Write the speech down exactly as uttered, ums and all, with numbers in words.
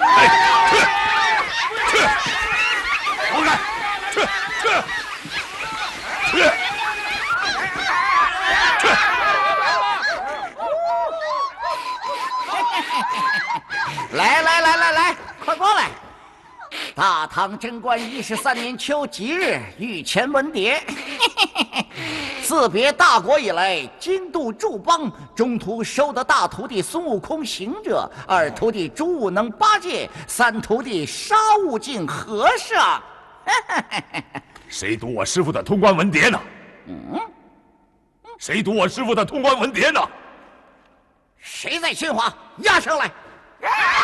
哎，去去，走开，去去去去！ 来来来来来，快过来！大唐贞观一十三年秋吉日，御前文牒。自别大国以来，京都诸邦中途收的大徒弟孙悟空行者，二徒弟朱武能八戒，三徒弟沙悟净和尚。 谁读我师傅的通关文牒呢？嗯，谁读我师傅的通关文牒呢？ 谁在喧哗？押上来！